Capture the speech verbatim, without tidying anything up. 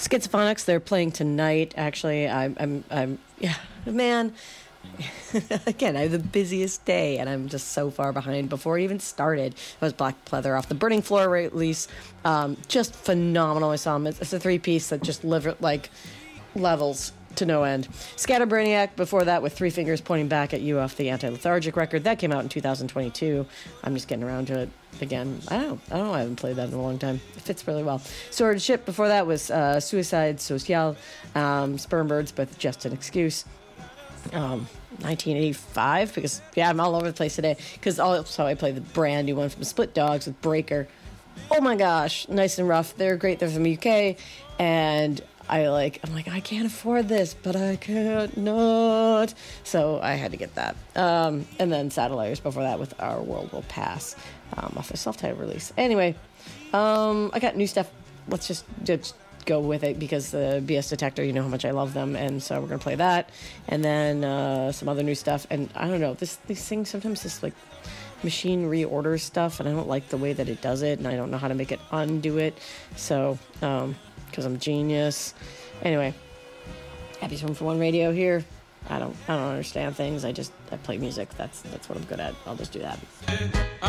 Schizophonics, they're playing tonight. Actually, I'm, I'm, I'm, yeah, man. Again, I have the busiest day, and I'm just so far behind. Before it even started, it was Black Pleather off the Burning Floor release. Um, just phenomenal. I saw them. It's, it's a three-piece that just live like levels to no end. Scatterbrainiac before that with Three Fingers Pointing Back at You off the Anti-Lethargic record. That came out in two thousand twenty-two. I'm just getting around to it again. I don't I don't know. I haven't played that in a long time. It fits really well. Sword and Ship before that was uh, Suicide Social, um, Sperm Birds, but Just an Excuse. Um, nineteen eighty-five, because, yeah, I'm all over the place today, because also I play the brand new one from Split Dogs with Breaker. Oh my gosh, Nice and Rough. They're great. They're from the U K, and I like, I'm like, I can't afford this, but I can't not. So I had to get that. Um, and then Satellites before that with Our World Will Pass, um, off a self-titled release. Anyway, um, I got new stuff. Let's just, just go with it, because the B S Detector, you know how much I love them, and so we're gonna play that, and then uh, some other new stuff. And I don't know, this these things sometimes just like machine reorders stuff, and I don't like the way that it does it, and I don't know how to make it undo it. So, um, because I'm a genius. Anyway, Happy Swim for One Radio here. I don't I don't understand things. I just I play music. That's that's what I'm good at. I'll just do that.